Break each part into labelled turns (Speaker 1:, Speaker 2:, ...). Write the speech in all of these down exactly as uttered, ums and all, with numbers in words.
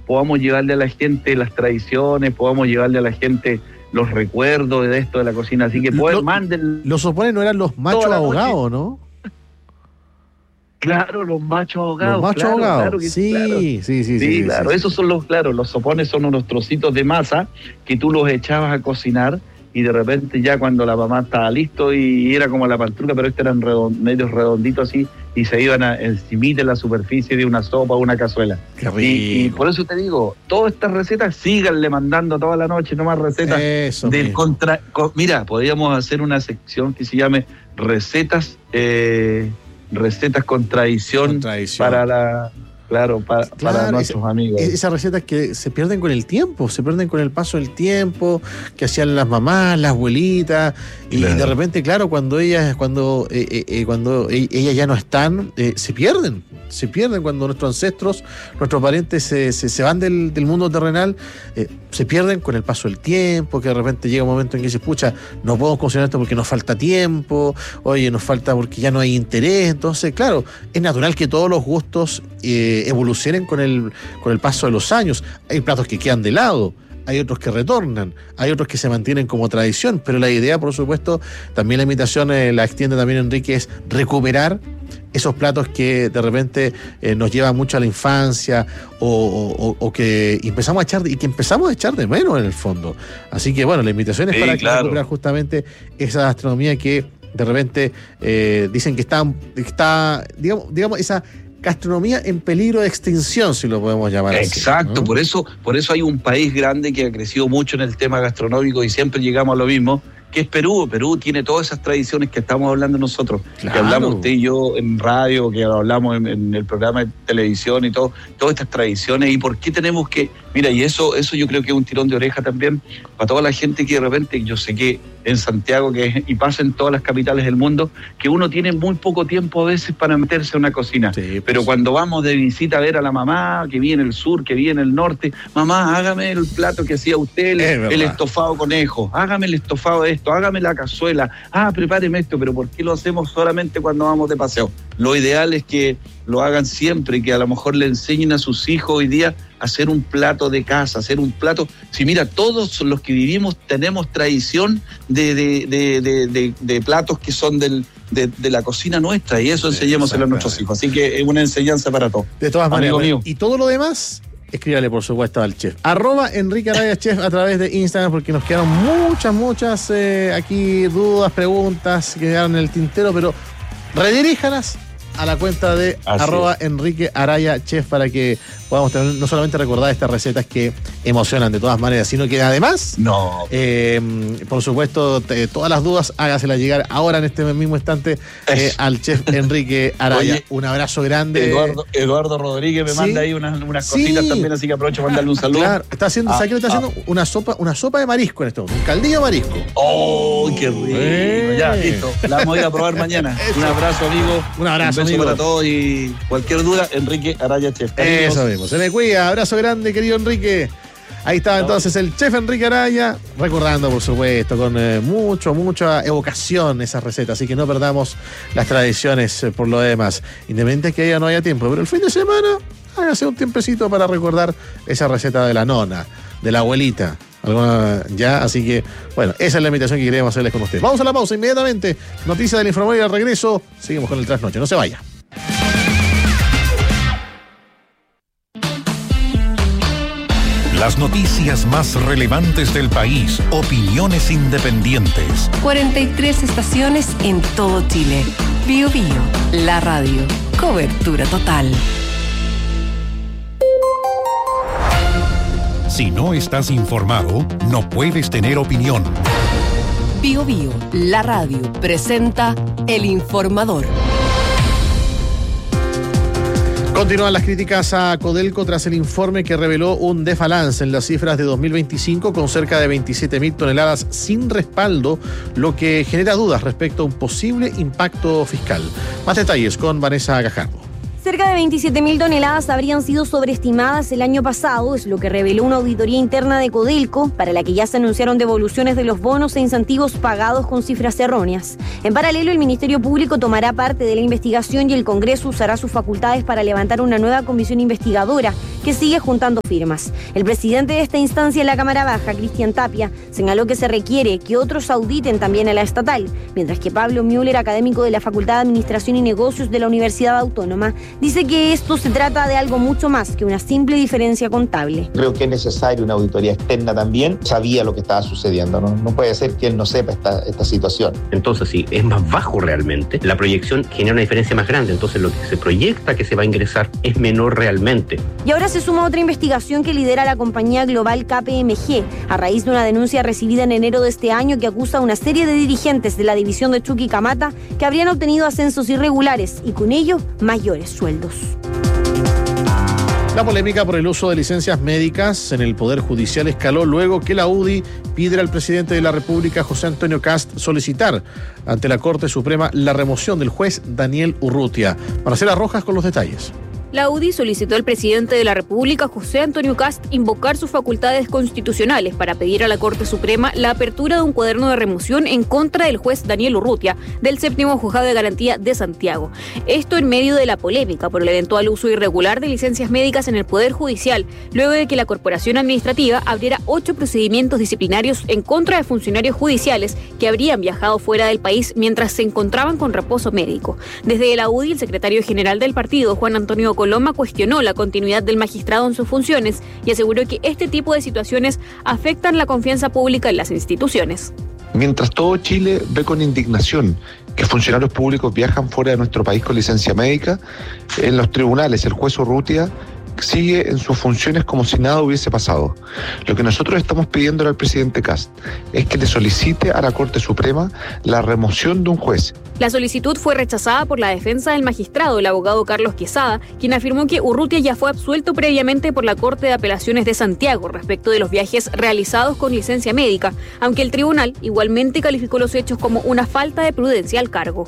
Speaker 1: podamos llevarle a la gente las tradiciones, podamos llevarle a la gente los recuerdos de esto de la cocina. Así que pueden,
Speaker 2: Lo,
Speaker 1: manden.
Speaker 2: Los Sopones no eran los machos abogados, ¿no?
Speaker 1: Claro, los machos ahogados.
Speaker 2: Los machos
Speaker 1: claro,
Speaker 2: ahogados.
Speaker 1: Claro que,
Speaker 2: sí,
Speaker 1: claro.
Speaker 2: sí, sí, sí,
Speaker 1: Sí,
Speaker 2: sí.
Speaker 1: claro.
Speaker 2: Sí,
Speaker 1: Esos
Speaker 2: sí.
Speaker 1: son los, claro, los sopones son unos trocitos de masa que tú los echabas a cocinar y de repente ya cuando la mamá estaba listo y era como la pantruca, pero estos eran redond, medios redonditos así y se iban a encimita en la superficie de una sopa o una cazuela.
Speaker 2: Qué rico.
Speaker 1: Y, y por eso te digo, todas estas recetas síganle mandando toda la noche, no más recetas.
Speaker 2: Eso
Speaker 1: del
Speaker 2: mismo.
Speaker 1: contra. Con, mira, podríamos hacer una sección que se llame recetas, eh, recetas con tradición,
Speaker 2: Con tradición.
Speaker 1: para la. Claro, para,
Speaker 2: Claro,
Speaker 1: para nuestros
Speaker 2: esa,
Speaker 1: amigos.
Speaker 2: Esas recetas que se pierden con el tiempo, se pierden con el paso del tiempo, que hacían las mamás, las abuelitas, y
Speaker 1: Claro.
Speaker 2: de repente, claro, cuando ellas, cuando, eh, eh, eh, cuando eh, ellas ya no están, eh, se pierden, se pierden cuando nuestros ancestros, nuestros parientes se, se, se van del, del mundo terrenal, eh, se pierden con el paso del tiempo, que de repente llega un momento en que dices, pucha, no podemos cocinar esto porque nos falta tiempo, oye, nos falta porque ya no hay interés. Entonces, claro, es natural que todos los gustos eh, evolucionen con el, con el paso de los años. Hay platos que quedan de lado, hay otros que retornan, hay otros que se mantienen como tradición, pero la idea, por supuesto, también la invitación eh, la extiende también Enrique, es recuperar esos platos que de repente eh, nos llevan mucho a la infancia o, o, o que empezamos a echar de, y que empezamos a echar de menos en el fondo. Así que bueno, la invitación es
Speaker 1: Sí,
Speaker 2: para
Speaker 1: claro.
Speaker 2: recuperar justamente esa gastronomía que de repente eh, dicen que está, está digamos, digamos, esa gastronomía en peligro de extinción, si lo podemos llamar así.
Speaker 1: Exacto,
Speaker 2: ¿no?
Speaker 1: por eso, por eso hay un país grande que ha crecido mucho en el tema gastronómico y siempre llegamos a lo mismo, que es Perú. Perú tiene todas esas tradiciones que estamos hablando nosotros,
Speaker 2: Claro.
Speaker 1: que hablamos usted y yo en radio, que hablamos en, en el programa de televisión y todo, todas estas tradiciones. ¿Y por qué tenemos que...? Mira, y eso, eso yo creo que es un tirón de oreja también para toda la gente que de repente, yo sé que en Santiago que y pasa en todas las capitales del mundo, que uno tiene muy poco tiempo a veces para meterse a una cocina.
Speaker 2: Sí, pues.
Speaker 1: Pero cuando vamos de visita a ver a la mamá, que vive en el sur, que vive en el norte, mamá, hágame el plato que hacía usted, el, el estofado conejo, hágame el estofado de esto, hágame la cazuela, ah, prepáreme esto, pero ¿por qué lo hacemos solamente cuando vamos de paseo? Lo ideal es que lo hagan siempre, que a lo mejor le enseñen a sus hijos hoy día a hacer un plato de casa, hacer un plato. Si mira, todos los que vivimos tenemos tradición de, de, de, de, de, de platos que son del, de, de la cocina nuestra, y eso enseñémoselo a nuestros hijos. Así que es una enseñanza para todos.
Speaker 2: De todas
Speaker 1: Amigo
Speaker 2: maneras,
Speaker 1: mío.
Speaker 2: y todo lo demás, escríbale por supuesto al chef. Arroba Enrique Araya Chef a través de Instagram, porque nos quedaron muchas, muchas eh, aquí dudas, preguntas que quedaron en el tintero, pero rediríjalas a la cuenta de
Speaker 1: Así
Speaker 2: arroba
Speaker 1: es.
Speaker 2: Enrique Araya Chef para que podamos tener, no solamente recordar estas recetas que emocionan de todas maneras, sino que además,
Speaker 1: No.
Speaker 2: eh, por supuesto, te, todas las dudas hágaselas llegar ahora en este mismo instante eh, al chef Enrique Araya.
Speaker 1: Oye,
Speaker 2: un abrazo grande.
Speaker 1: Eduardo, Eduardo Rodríguez me
Speaker 2: Sí.
Speaker 1: manda ahí unas, unas
Speaker 2: Sí.
Speaker 1: cositas también, así que aprovecho para mandarle un saludo.
Speaker 2: Claro, está haciendo,
Speaker 1: Ah,
Speaker 2: ¿sabes qué? Está
Speaker 1: ah.
Speaker 2: haciendo una sopa, una sopa de marisco en este momento, un caldillo de marisco.
Speaker 1: ¡Oh, qué rico!
Speaker 2: Eh.
Speaker 1: Ya, listo. La vamos a ir a probar mañana.
Speaker 2: Eso.
Speaker 1: Un abrazo, amigo.
Speaker 2: Un abrazo,
Speaker 1: Un beso
Speaker 2: amigo.
Speaker 1: para todos y cualquier duda, Enrique Araya Chef.
Speaker 2: Eso
Speaker 1: Amigos.
Speaker 2: mismo, se me cuida, abrazo grande, querido Enrique. Ahí estaba entonces el chef Enrique Araya, recordando, por supuesto, con eh, mucho, mucha evocación esas recetas, así que no perdamos las tradiciones eh, por lo demás, independientemente de que ya no haya tiempo, pero el fin de semana, hágase un tiempecito para recordar esa receta de la nona, de la abuelita, alguna ya, así que, bueno, esa es la invitación que queremos hacerles con ustedes. Vamos a la pausa inmediatamente, noticias del Inframundo y al regreso, seguimos con el trasnoche, no se vaya.
Speaker 3: Las noticias más relevantes del país, opiniones independientes.
Speaker 4: cuarenta y tres estaciones en todo Chile. Bio Bio, la radio. Cobertura total.
Speaker 3: Si no estás informado, no puedes tener opinión.
Speaker 4: Bio Bio, la radio, presenta El Informador.
Speaker 2: Continúan las críticas a Codelco tras el informe que reveló un desbalance en las cifras de dos mil veinticinco con cerca de veintisiete mil toneladas sin respaldo, lo que genera dudas respecto a un posible impacto fiscal. Más detalles con Vanessa Gajardo.
Speaker 5: Cerca de veintisiete mil toneladas habrían sido sobreestimadas el año pasado, es lo que reveló una auditoría interna de Codelco, para la que ya se anunciaron devoluciones de los bonos e incentivos pagados con cifras erróneas. En paralelo, el Ministerio Público tomará parte de la investigación y el Congreso usará sus facultades para levantar una nueva comisión investigadora que sigue juntando firmas. El presidente de esta instancia en la Cámara Baja, Cristian Tapia, señaló que se requiere que otros auditen también a la estatal, mientras que Pablo Müller, académico de la Facultad de Administración y Negocios de la Universidad Autónoma, dice que esto se trata de algo mucho más que una simple diferencia contable.
Speaker 6: Creo que es necesaria una auditoría externa también. Sabía lo que estaba sucediendo, no, no puede ser que él no sepa esta, esta situación.
Speaker 7: Entonces, si es más bajo realmente, la proyección genera una diferencia más grande, entonces lo que se proyecta que se va a ingresar es menor realmente.
Speaker 5: Y ahora se suma otra investigación que lidera la compañía global K P M G, a raíz de una denuncia recibida en enero de este año que acusa a una serie de dirigentes de la división de Chuquicamata que habrían obtenido ascensos irregulares y con ello mayores sueldos.
Speaker 2: La polémica por el uso de licencias médicas en el Poder Judicial escaló luego que la U D I pidiera al presidente de la República, José Antonio Kast, solicitar ante la Corte Suprema la remoción del juez Daniel Urrutia. Marcela Rojas con los detalles.
Speaker 8: La U D I solicitó al presidente de la República, José Antonio Kast, invocar sus facultades constitucionales para pedir a la Corte Suprema la apertura de un cuaderno de remoción en contra del juez Daniel Urrutia, del séptimo Juzgado de Garantía de Santiago. Esto en medio de la polémica por el eventual uso irregular de licencias médicas en el Poder Judicial, luego de que la Corporación Administrativa abriera ocho procedimientos disciplinarios en contra de funcionarios judiciales que habrían viajado fuera del país mientras se encontraban con reposo médico. Desde la U D I, el secretario general del partido, Juan Antonio Coloma, cuestionó la continuidad del magistrado en sus funciones y aseguró que este tipo de situaciones afectan la confianza pública en las instituciones.
Speaker 9: Mientras todo Chile ve con indignación que funcionarios públicos viajan fuera de nuestro país con licencia médica, en los tribunales el juez Urrutia sigue en sus funciones como si nada hubiese pasado. Lo que nosotros estamos pidiendo al presidente Kast es que le solicite a la Corte Suprema la remoción de un juez.
Speaker 8: La solicitud fue rechazada por la defensa del magistrado, el abogado Carlos Quesada, quien afirmó que Urrutia ya fue absuelto previamente por la Corte de Apelaciones de Santiago respecto de los viajes realizados con licencia médica, aunque el tribunal igualmente calificó los hechos como una falta de prudencia al cargo.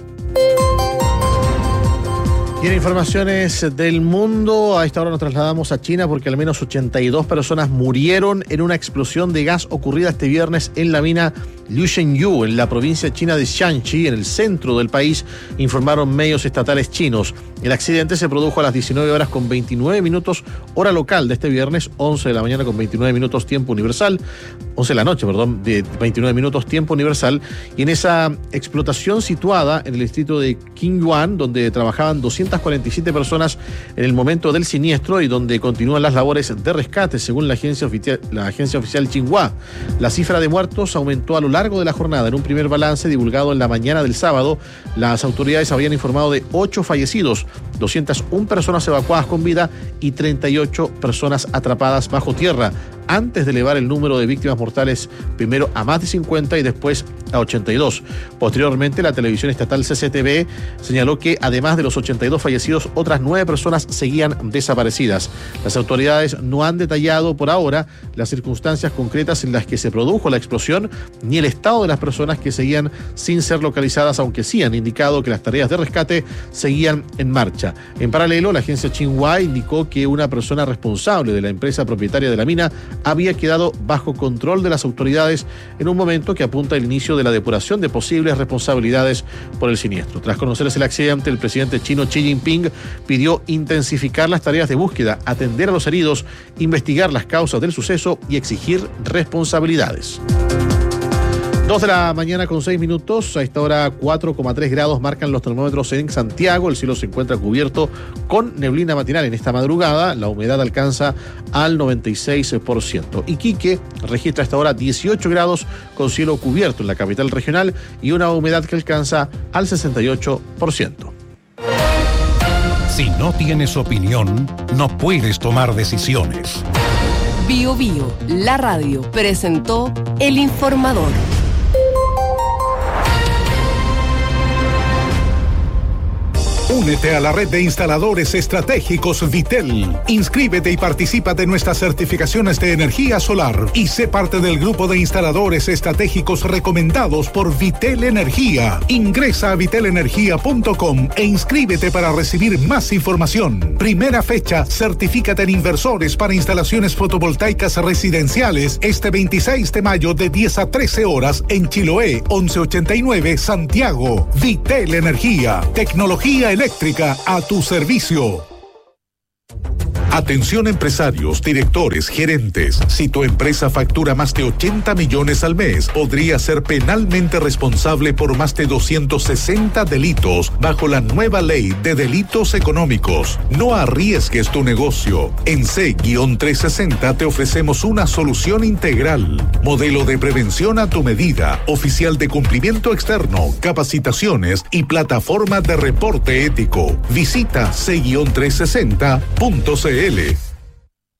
Speaker 2: Y en informaciones del mundo, a esta hora nos trasladamos a China porque al menos ochenta y dos personas murieron en una explosión de gas ocurrida este viernes en la mina Liushenyu, en la provincia china de Shanxi, en el centro del país, informaron medios estatales chinos. El accidente se produjo a las diecinueve horas con veintinueve minutos, hora local de este viernes, once de la mañana con veintinueve minutos, tiempo universal, once de la noche, perdón, de veintinueve minutos, tiempo universal, y en esa explotación situada en el distrito de Qingyuan, donde trabajaban doscientas cuarenta y siete personas en el momento del siniestro y donde continúan las labores de rescate, según la agencia oficial, la agencia oficial Xinhua. La cifra de muertos aumentó a lo largo de la jornada. En un primer balance divulgado en la mañana del sábado, las autoridades habían informado de ocho fallecidos, doscientas una personas evacuadas con vida y treinta y ocho personas atrapadas bajo tierra, antes de elevar el número de víctimas mortales primero a más de cincuenta y después a ochenta y dos. Posteriormente, la televisión estatal C C T V señaló que además de los ochenta y dos fallecidos, otras nueve personas seguían desaparecidas. Las autoridades no han detallado por ahora las circunstancias concretas en las que se produjo la explosión ni el estado de las personas que seguían sin ser localizadas, aunque sí han indicado que las tareas de rescate seguían en marcha. En paralelo, la agencia Xinhua indicó que una persona responsable de la empresa propietaria de la mina había quedado bajo control de las autoridades en un momento que apunta al inicio de la depuración de posibles responsabilidades por el siniestro. Tras conocerse el accidente, el presidente chino Xi Jinping pidió intensificar las tareas de búsqueda, atender a los heridos, investigar las causas del suceso y exigir responsabilidades. Dos de la mañana con seis minutos, a esta hora cuatro coma tres grados marcan los termómetros en Santiago. El cielo se encuentra cubierto con neblina matinal en esta madrugada. La humedad alcanza al noventa y seis por ciento. Iquique registra a esta hora dieciocho grados con cielo cubierto en la capital regional y una humedad que alcanza al sesenta y ocho por ciento.
Speaker 3: Si no tienes opinión, no puedes tomar decisiones.
Speaker 4: Bio Bio, la radio, presentó El Informador.
Speaker 3: Únete a la red de instaladores estratégicos Vitel. Inscríbete y participa de nuestras certificaciones de energía solar y sé parte del grupo de instaladores estratégicos recomendados por Vitel Energía. Ingresa a vitel energía punto com e inscríbete para recibir más información. Primera fecha, certifícate en inversores para instalaciones fotovoltaicas residenciales este veintiséis de mayo de diez a trece horas en Chiloé, once ochenta y nueve, Santiago. Vitel Energía, tecnología eléctrica a tu servicio. Atención empresarios, directores, gerentes. Si tu empresa factura más de ochenta millones al mes, podría ser penalmente responsable por más de doscientos sesenta delitos bajo la nueva ley de delitos económicos. No arriesgues tu negocio. En C trescientos sesenta te ofrecemos una solución integral. Modelo de prevención a tu medida, oficial de cumplimiento externo, capacitaciones y plataforma de reporte ético. Visita C trescientos sesenta punto c l.